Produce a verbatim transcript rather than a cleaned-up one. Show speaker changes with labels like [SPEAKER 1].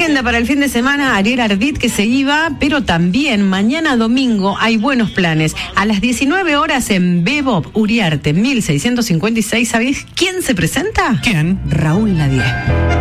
[SPEAKER 1] agenda para el fin de semana, Ariel Ardit que se iba, pero también mañana domingo hay buenos planes. A las diecinueve horas en Bebop Uriarte mil seiscientos cincuenta y seis, ¿sabéis quién se presenta?
[SPEAKER 2] ¿Quién?
[SPEAKER 1] Raúl Ladie.